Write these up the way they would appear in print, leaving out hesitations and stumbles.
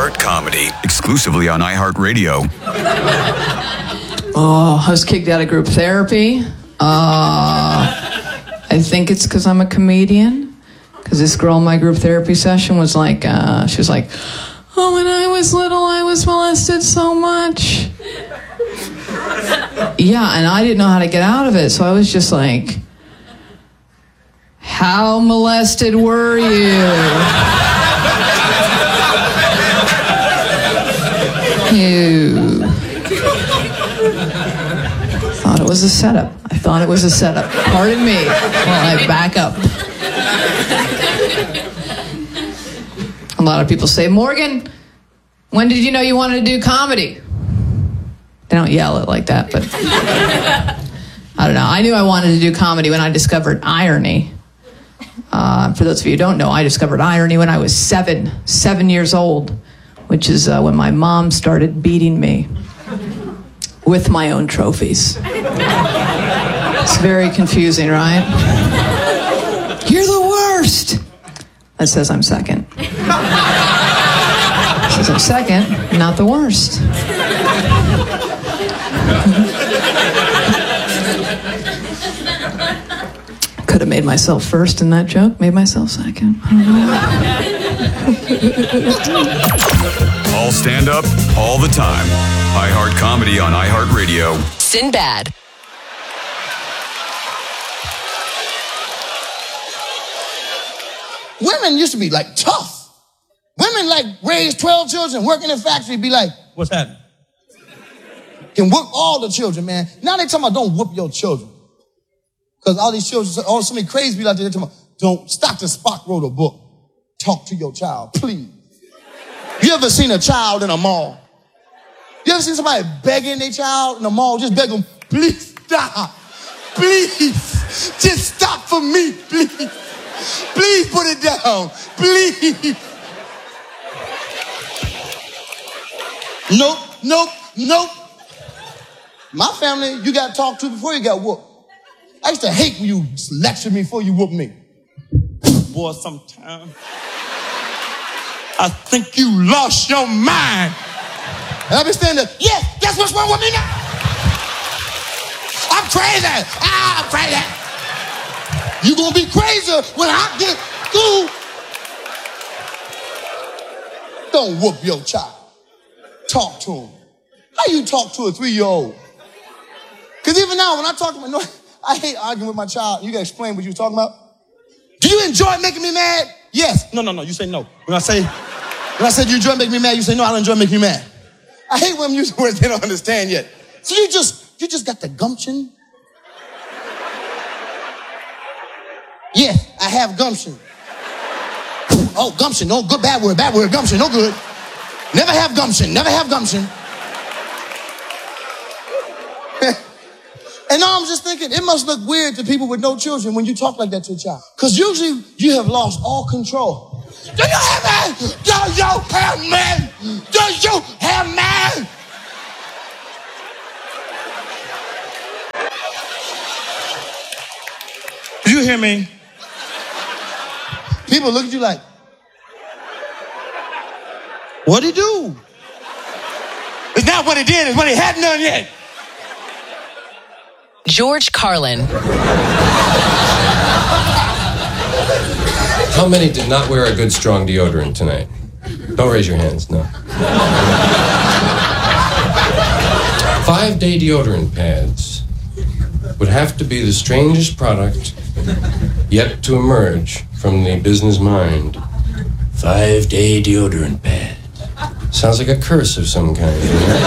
iHeart Comedy, exclusively on iHeartRadio. Oh, I was kicked out of group therapy. I think it's because I'm a comedian. Because this girl in my group therapy session was like, she was like, oh, when I was little, I was molested so much. Yeah, and I didn't know how to get out of it, so I was just like, how molested were you? Ew. Thought it was a setup. I thought it was a setup. Pardon me while I back up. A lot of people say, Morgan, when did you know you wanted to do comedy? They don't yell it like that, but I don't know. I knew I wanted to do comedy when I discovered irony. For those of you who don't know, I discovered irony when I was 7 years old, which is when my mom started beating me with my own trophies. It's very confusing, right? You're the worst. That says I'm second. It says I'm second, not the worst. Could have made myself first in that joke, made myself second. I don't know. All stand up, all the time. iHeart Comedy on iHeartRadio. Sinbad. Women used to be like tough. Women like raise 12 children, work in a factory, be like, what's happening? Can whoop all the children, man. Now they talking about don't whoop your children. Because all these children, so many crazy people out there talking about, don't, Dr. Spock wrote a book. Talk to your child, please. You ever seen a child in a mall? You ever seen somebody begging their child in a mall? Just beg them, please stop. Please. Just stop for me, please. Please put it down. Please. Nope. My family, you got talked to before you got whooped. I used to hate when you lectured me before you whooped me. Boy, sometimes I think you lost your mind. And I be standing there, yeah, that's what's wrong with me now. I'm crazy. I'm crazy. You gonna be crazier when I get through. Don't whoop your child. Talk to him. How you talk to a 3-year-old? Because even now, when I talk to my, I hate arguing with my child. You gotta explain what you was talking about. Do you enjoy making me mad? Yes. No. You say no. When I say do you enjoy making me mad, you say no, I don't enjoy making you mad. I hate when I'm using words they don't understand yet. So you just got the gumption? Yeah, I have gumption. Oh, gumption, no good, bad word, gumption, no good. Never have gumption. And now I'm just thinking, it must look weird to people with no children when you talk like that to a child. Because usually you have lost all control. Do you have me? Do you have me? Do you have me? Do you hear me? People look at you like, what'd he do? It's not what he did, it's what he hadn't done yet. George Carlin. How many did not wear a good strong deodorant tonight? Don't raise your hands, no. 5-day deodorant pads would have to be the strangest product yet to emerge from the business mind. 5-day deodorant pad. Sounds like a curse of some kind.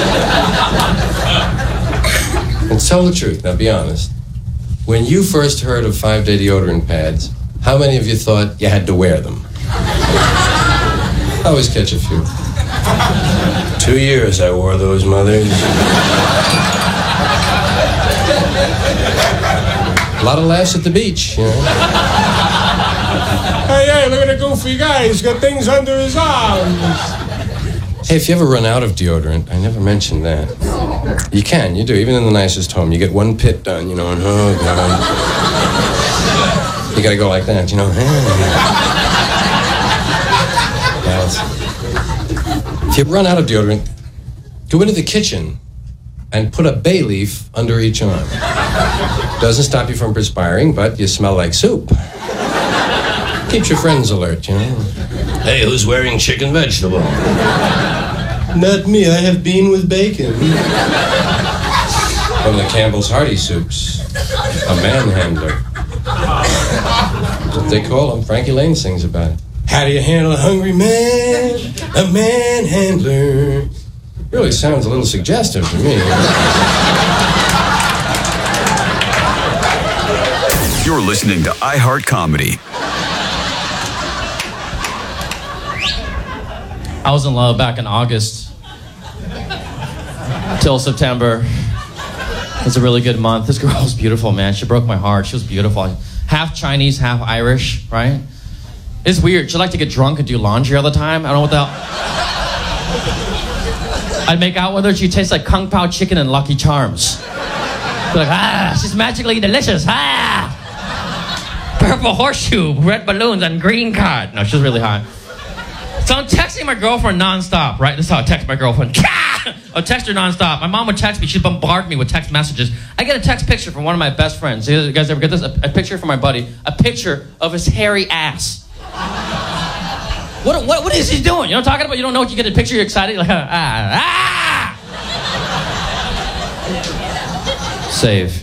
And tell the truth, now be honest. When you first heard of 5-day deodorant pads, how many of you thought you had to wear them? I always catch a few. 2 years I wore those mothers. A lot of laughs at the beach, you know. Hey, look at the goofy guy. He's got things under his arms. Hey, if you ever run out of deodorant, I never mentioned that. You can, you do, even in the nicest home. You get one pit done, you know, and oh, God. You gotta go like that, you know. If you run out of deodorant, go into the kitchen and put a bay leaf under each arm. Doesn't stop you from perspiring, but you smell like soup. Keeps your friends alert, you know. Hey, who's wearing chicken vegetable? Not me, I have bean with bacon. From the Campbell's Hearty Soups, a manhandler. That's what they call him. Frankie Lane sings about it. How do you handle a hungry man? A manhandler. Really sounds a little suggestive to me. You're listening to iHeart Comedy. I was in love back in August till September. It was a really good month. This girl was beautiful, man. She broke my heart. She was beautiful. Half Chinese, half Irish, right? It's weird. She liked to get drunk and do laundry all the time. I don't know what the hell. I'd make out with her. She tastes like Kung Pao chicken and Lucky Charms. Be like, she's magically delicious. Purple horseshoe, red balloons, and green card. No, she's really hot. So I'm texting my girlfriend nonstop, right? This is how I text my girlfriend. I'll text her nonstop. My mom would text me. She'd bombard me with text messages. I get a text picture from one of my best friends. You guys ever get this? A picture from my buddy. A picture of his hairy ass. What is he doing? You know what I'm talking about? You don't know what you get a picture, you're excited. You're like, Save.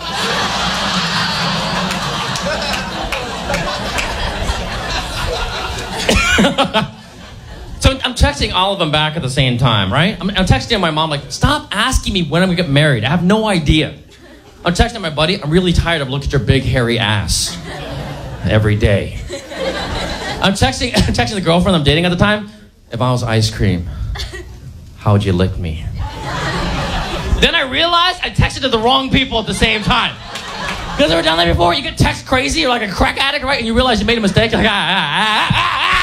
So I'm texting all of them back at the same time, right? I'm texting my mom like, stop asking me when I'm gonna get married. I have no idea. I'm texting my buddy, I'm really tired of looking at your big hairy ass every day. I'm texting the girlfriend I'm dating at the time, if I was ice cream, how would you lick me? Then I realized I texted to the wrong people at the same time. You guys ever done that before? You get text crazy, you're like a crack addict, right? And you realize you made a mistake, you're like,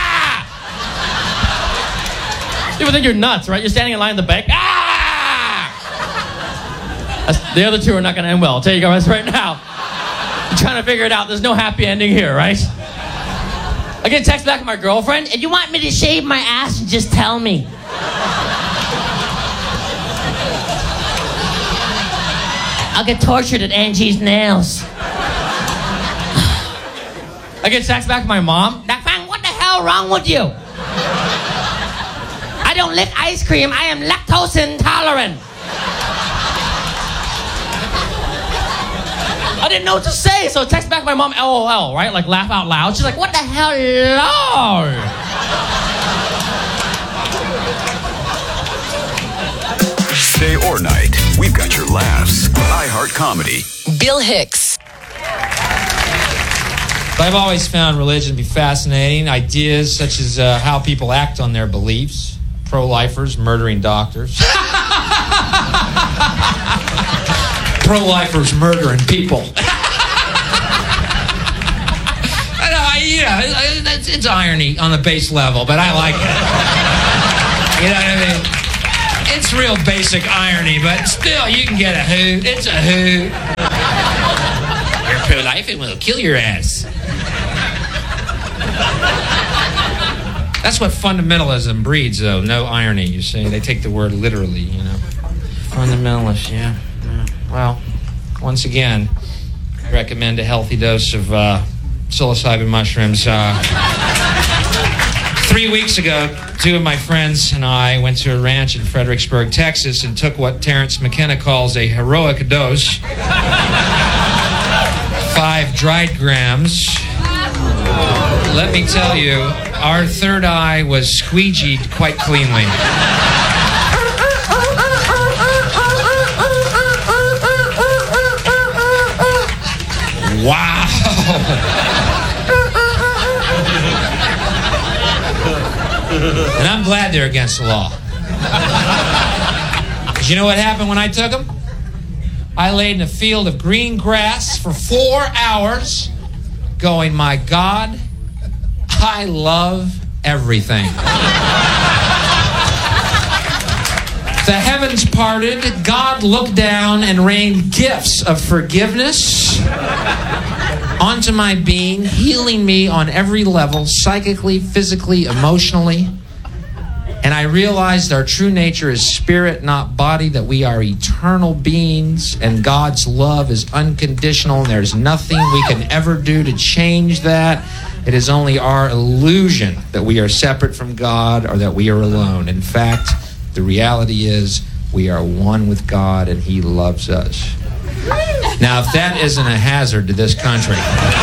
You would think you're nuts, right? You're standing in line in the bank. The other two are not going to end well. I'll tell you guys right now. I'm trying to figure it out. There's no happy ending here, right? I get a text back from my girlfriend. If you want me to shave my ass, just tell me. I'll get tortured at Angie's nails. I get a text back from my mom. Doc Fang, what the hell wrong with you? I don't lick ice cream. I am lactose intolerant. I didn't know what to say, so I text back my mom, LOL, right? Like, laugh out loud. She's like, what the hell, Lord? Day or night, we've got your laughs. iHeart Comedy. Bill Hicks. I've always found religion to be fascinating. Ideas such as how people act on their beliefs. Pro-lifers murdering doctors. Pro-lifers murdering people. It's irony on the base level, but I like it. You know what I mean? It's real basic irony, but still, you can get a hoot. It's a hoot. You're pro-life, it will kill your ass. That's what fundamentalism breeds, though. No irony, you see. They take the word literally, you know. Fundamentalist, yeah. Well, once again, I recommend a healthy dose of psilocybin mushrooms. 3 weeks ago, two of my friends and I went to a ranch in Fredericksburg, Texas, and took what Terrence McKenna calls a heroic dose. 5 dried grams. Let me tell you, our third eye was squeegeed quite cleanly. Wow. And I'm glad they're against the law. Because you know what happened when I took them? I laid in a field of green grass for 4 hours going, my God, I love everything. The heavens parted, God looked down and rained gifts of forgiveness onto my being, healing me on every level, psychically, physically, emotionally. And I realized our true nature is spirit, not body, that we are eternal beings, and God's love is unconditional, and there's nothing we can ever do to change that. It is only our illusion that we are separate from God or that we are alone. In fact, the reality is we are one with God, and He loves us. Now, if that isn't a hazard to this country,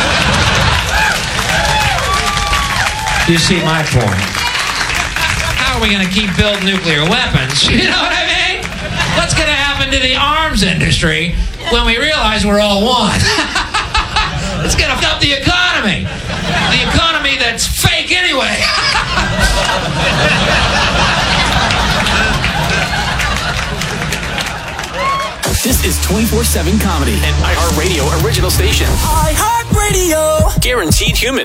you see my point. How are we going to keep building nuclear weapons? You know what I mean? What's going to happen to the arms industry when we realize we're all one? It's going to fuck up the economy. The economy that's fake anyway. This is 24/7 Comedy, an iHeartRadio original station. iHeartRadio. Guaranteed human.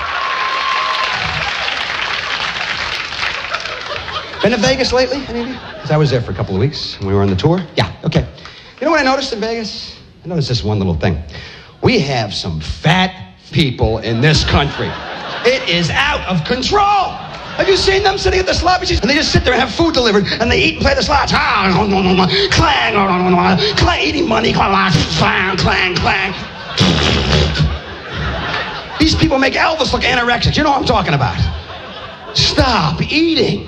Been to Vegas lately, any of you? Because I was there for a couple of weeks when we were on the tour. Yeah, okay. You know what I noticed in Vegas? I noticed this one little thing. We have some fat people in this country. It is out of control. Have you seen them sitting at the slot machines? And they just sit there and have food delivered, and they eat and play the slots. Clang, clang, eating money. Clang, clang, clang. These people make Elvis look anorexic. You know what I'm talking about. Stop eating.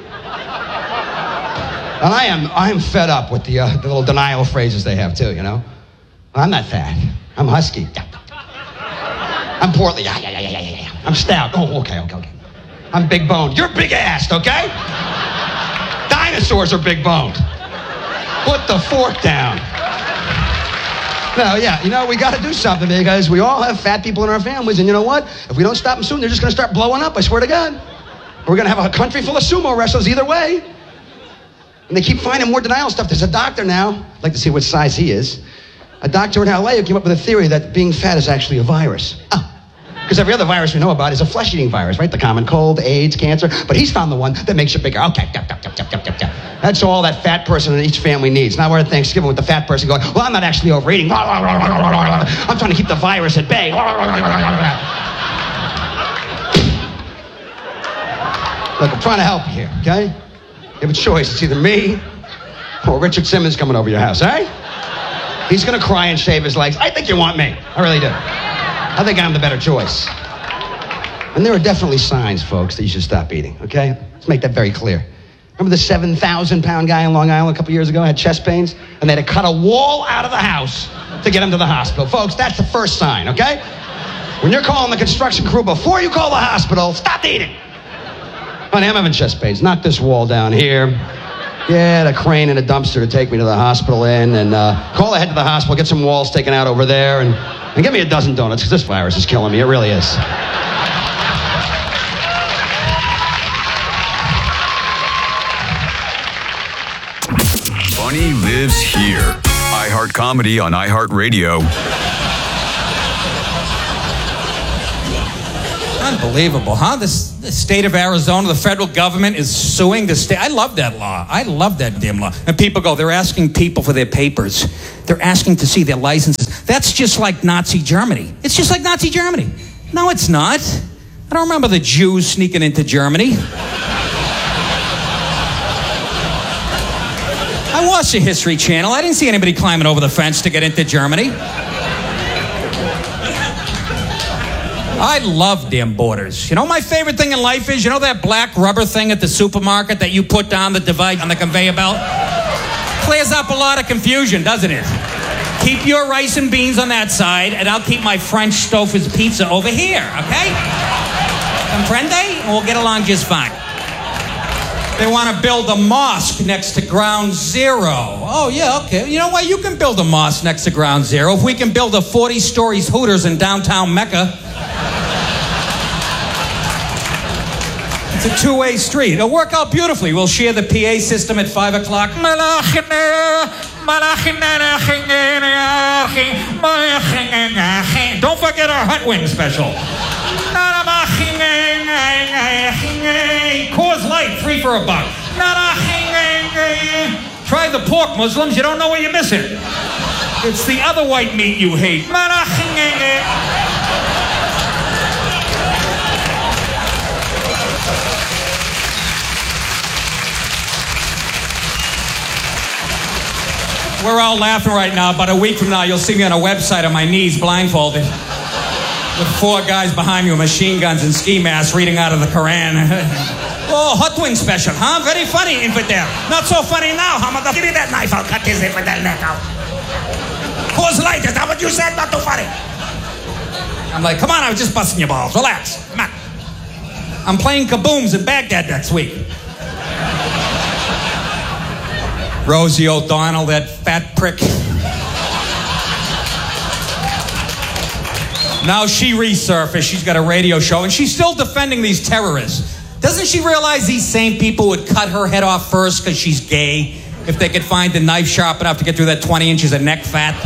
And I am fed up with the little denial phrases they have too, you know. I'm not fat. I'm husky. I'm portly. I'm stout. Oh, okay. I'm big boned. You're big assed, okay? Dinosaurs are big boned. Put the fork down. No, yeah, you know, we got to do something because we all have fat people in our families, and you know what? If we don't stop them soon, they're just going to start blowing up, I swear to God. We're going to have a country full of sumo wrestlers either way. And they keep finding more denial stuff. There's a doctor now, I'd like to see what size he is, a doctor in LA who came up with a theory that being fat is actually a virus. Because every other virus we know about is a flesh-eating virus, right? The common cold, AIDS, cancer. But he's found the one that makes you bigger. Okay, that's all that fat person in each family needs. Now we're at Thanksgiving with the fat person going, well, I'm not actually overeating. I'm trying to keep the virus at bay. Look, I'm trying to help you here, okay? You have a choice. It's either me or Richard Simmons coming over your house, all right? He's going to cry and shave his legs. I think you want me. I really do. I think I'm the better choice. And there are definitely signs, folks, that you should stop eating, okay? Let's make that very clear. Remember the 7,000-pound guy in Long Island a couple years ago had chest pains? And they had to cut a wall out of the house to get him to the hospital. Folks, that's the first sign, okay? When you're calling the construction crew before you call the hospital, stop eating. Honey, I'm having chest pains. Knock this wall down here. Yeah, a crane and a dumpster to take me to the hospital in, and call ahead to the hospital, get some walls taken out over there, and give me a dozen donuts, because this virus is killing me. It really is. Funny lives here. iHeart Comedy on iHeartRadio. Unbelievable, huh? The state of Arizona, the federal government is suing the state. I love that law. I love that damn law. And people go, they're asking people for their papers. They're asking to see their licenses. That's just like Nazi Germany. It's just like Nazi Germany. No, it's not. I don't remember the Jews sneaking into Germany. I watched the History Channel. I didn't see anybody climbing over the fence to get into Germany. I love damn borders. You know my favorite thing in life is, you know that black rubber thing at the supermarket that you put down the divide on the conveyor belt? Clears up a lot of confusion, doesn't it? Keep your rice and beans on that side, and I'll keep my French Stouffer's pizza over here, okay? Comprende? And we'll get along just fine. They want to build a mosque next to Ground Zero. Oh, yeah, okay. You know what? You can build a mosque next to Ground Zero. If we can build a 40-story Hooters in downtown Mecca. It's a two-way street. It'll work out beautifully. We'll share the PA system at 5 o'clock. Don't forget our hot wing special. Coors Light, 3 for $1. Try the pork, Muslims. You don't know what you're missing. It's the other white meat you hate. We're all laughing right now. About a week from now, you'll see me on a website on my knees, blindfolded, with 4 guys behind me with machine guns and ski masks reading out of the Quran. Oh, hot wing special, huh? Very funny, infidel. Not so funny now, huh? Give me that knife, I'll cut his infidel neck out. Who's light? Is that what you said? Not too funny. I'm like, come on, I was just busting your balls. Relax, come on. I'm playing Kabooms in Baghdad next week. Rosie O'Donnell, that fat prick. Now she resurfaced. She's got a radio show, and she's still defending these terrorists. Doesn't she realize these same people would cut her head off first because she's gay if they could find the knife sharp enough to get through that 20 inches of neck fat?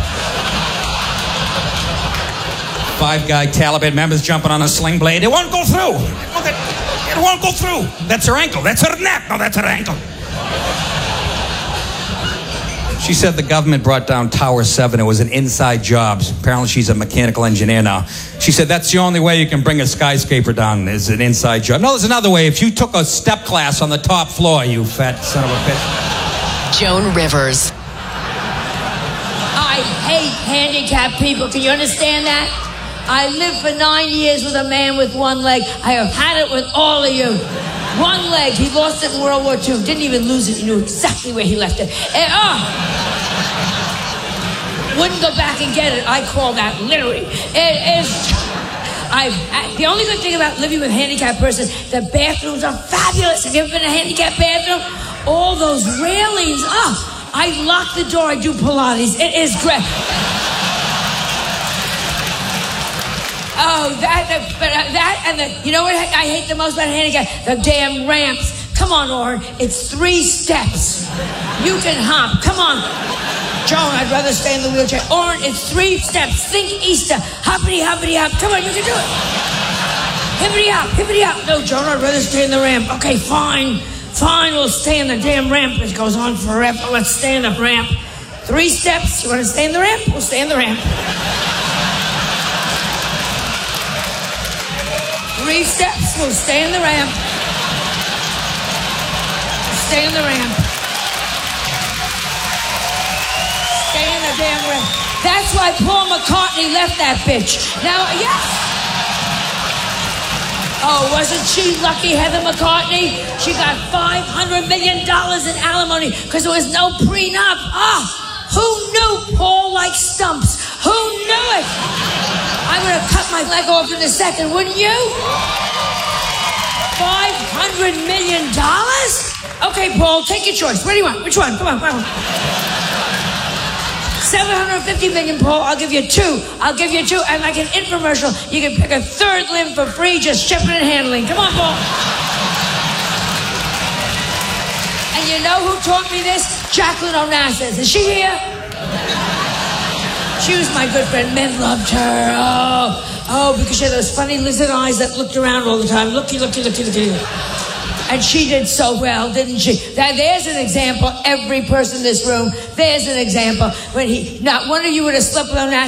5-guy Taliban members jumping on a sling blade. It won't go through. It won't go through. That's her ankle. That's her neck. No, that's her ankle. She said the government brought down Tower 7. It was an inside job. Apparently she's a mechanical engineer now. She said that's the only way you can bring a skyscraper down is an inside job. No, there's another way. If you took a step class on the top floor, you fat son of a bitch. Joan Rivers. I hate handicapped people. Can you understand that? I lived for 9 years with a man with 1 leg. I have had it with all of you. 1 leg. He lost it in World War II. Didn't even lose it. He knew exactly where he left it. And, wouldn't go back and get it. I call that literally. The only good thing about living with a handicapped person, the bathrooms are fabulous. Have you ever been in a handicapped bathroom? All those railings. I lock the door. I do Pilates. It is great. Oh, that and you know what I hate the most about handicap? The damn ramps. Come on, Orrin. It's 3 steps. You can hop. Come on. Joan, I'd rather stay in the wheelchair. Orrin, it's 3 steps. Think Easter. Hoppity, hoppity, hop. Come on, you can do it. Hippity hop, hippity hop. No, Joan, I'd rather stay in the ramp. Okay, fine. Fine, we'll stay in the damn ramp. It goes on forever. Let's stay in the ramp. 3 steps. You want to stay in the ramp? We'll stay in the ramp. 3 steps. We'll stay in the ramp. Stay in the ramp. Stay in the damn ramp. That's why Paul McCartney left that bitch. Now, yes. Oh, wasn't she lucky, Heather McCartney? She got $500 million in alimony because there was no prenup. Who knew Paul liked stumps? Who knew it? I would have cut my leg off in a second, wouldn't you? $500 million? Okay, Paul, take your choice. What do you want? Which one? Come on. 750 million, Paul. I'll give you 2. I'll give you 2. And like an infomercial, you can pick a 3rd limb for free, just shipping and handling. Come on, Paul. And you know who taught me this? Jacqueline Onassis. Is she here? She was my good friend. Men loved her. Oh, because she had those funny lizard eyes that looked around all the time. Looky. And she did so well, didn't she? There's an example. Every person in this room, there's an example. When not one of you would have slept with Onassis.